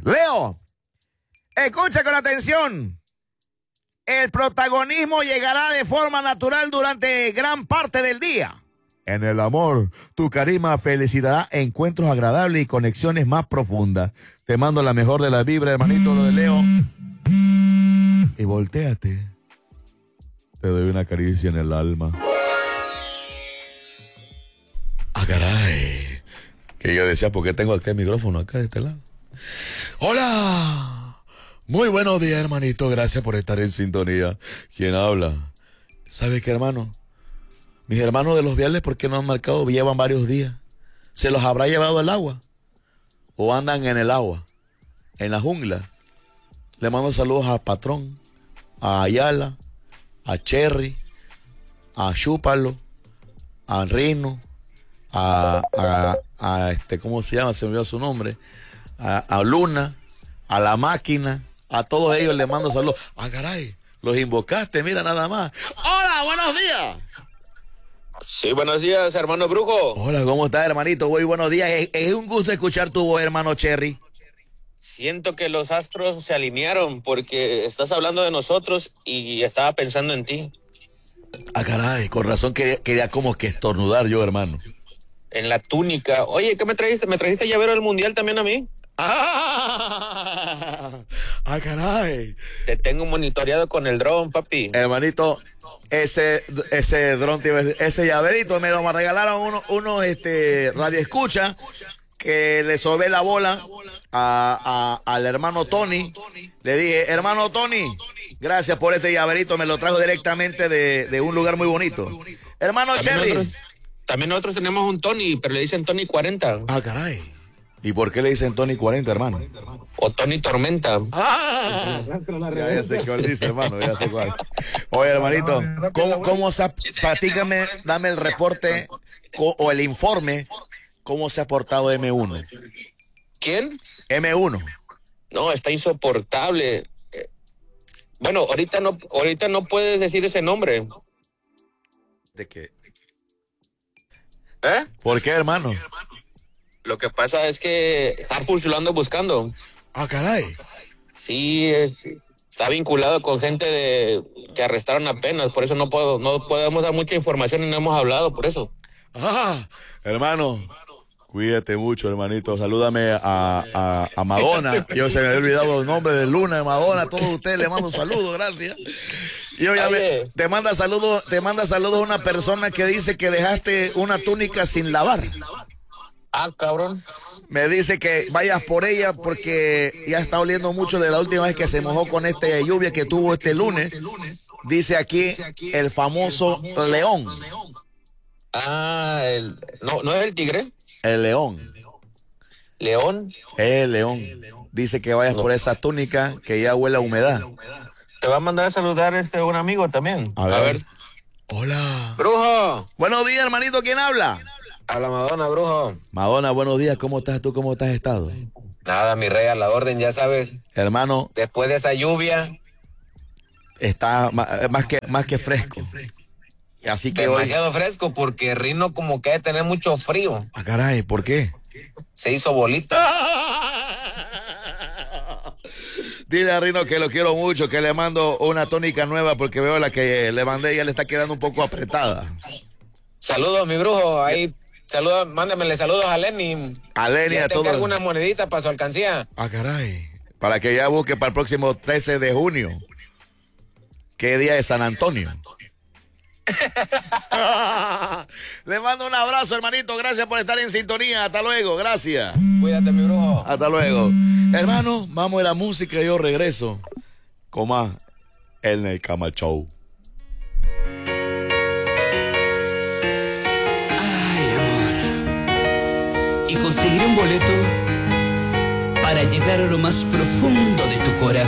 Leo, escucha con atención. El protagonismo llegará de forma natural durante gran parte del día. En el amor, tu carisma felicitará encuentros agradables y conexiones más profundas. Te mando la mejor de las vibras, hermanito, lo de Leo. Y voltéate. Te doy una caricia en el alma. Ah, caray. Que yo decía, ¿por qué tengo acá el micrófono acá de este lado? ¡Hola! Muy buenos días, hermanito. Gracias por estar en sintonía. ¿Quién habla? ¿Sabe qué, hermano? Mis hermanos de los viales, ¿por qué no han marcado? Llevan varios días. ¿Se los habrá llevado el agua? ¿O andan en el agua? ¿En la jungla? Le mando saludos al patrón, a Ayala, a Cherry, a Chúpalo, a Rino, ¿cómo se llama? Se me olvidó su nombre. A Luna, a La Máquina, a todos ellos les mando saludos. Ah, caray, los invocaste, mira nada más. Hola, buenos días. Sí, buenos días, hermano Brujo. Hola, ¿cómo estás, hermanito? Muy buenos días. Es un gusto escuchar tu voz, hermano Cherry. Siento que los astros se alinearon porque estás hablando de nosotros y estaba pensando en ti. Ah, caray, con razón quería como que estornudar yo, hermano. En la túnica. Oye, ¿qué me trajiste? ¿Me trajiste llavero del mundial también a mí? ¡Ah! ¡Ah, caray! Te tengo monitoreado con el dron, papi. Hermanito, ese dron, ese llaverito me lo regalaron unos radio escucha que le sobé la bola al hermano Tony. Le dije, hermano Tony, gracias por este llaverito, me lo trajo directamente de un lugar muy bonito. Hermano Cherry. También nosotros tenemos un Tony, pero le dicen Tony 40. Ah, caray. ¿Y por qué le dicen Tony 40, hermano? O Tony Tormenta. ¡Ah! Ya sé cuál dice, hermano, ya sé cuál. Oye, hermanito, ¿cómo se platícame, dame el reporte o el informe, cómo se ha portado M1? ¿Quién? M1. No, está insoportable. Bueno, ahorita no puedes decir ese nombre. ¿De qué? ¿Eh? ¿Por qué, hermano? Lo que pasa es que Harfush lo ando buscando. Ah, caray. Sí, está vinculado con gente que arrestaron apenas, por eso no podemos dar mucha información y no hemos hablado por eso. Ah, hermano, cuídate mucho, hermanito. Salúdame a Madonna. Yo se me había olvidado el nombre de Luna, de Madonna. A todos ustedes les mando saludos, gracias. Y obviamente te manda saludos una persona que dice que dejaste una túnica sin lavar. Ah, cabrón. Me dice que vayas por ella porque ya está oliendo mucho de la última vez que se mojó con esta lluvia que tuvo este lunes. Dice aquí el famoso león. Ah, ¿no es el tigre? El león. ¿León? El león. Dice que vayas por esa túnica que ya huele a humedad. Te va a mandar a saludar un amigo también. A ver. Hola. Brujo. Buenos días, hermanito. ¿Quién habla? Habla Madonna, Brujo. Madonna, buenos días. ¿Cómo estás tú? ¿Cómo estás estado? Nada, mi rey, a la orden, ya sabes. Hermano. Después de esa lluvia. Está más que fresco. Así que demasiado fresco porque Rino como que debe tener mucho frío. Ah, caray, ¿por qué? Se hizo bolita. Dile a Rino que lo quiero mucho, que le mando una tónica nueva porque veo la que le mandé ya le está quedando un poco apretada. Saludos, mi brujo. Ahí, saludos, mándamele saludos a Lenny. A Lenny, a todos. alguna monedita para su alcancía. Ah, caray. Para que ya busque para el próximo 13 de junio. ¿Qué día es San Antonio? Le mando un abrazo, hermanito. Gracias por estar en sintonía. Hasta luego. Gracias. Cuídate, mi brujo. Hasta luego. Hermano, vamos a la música y yo regreso con más en el Cama Show. Ay, amor. Y conseguir un boleto para llegar a lo más profundo de tu corazón.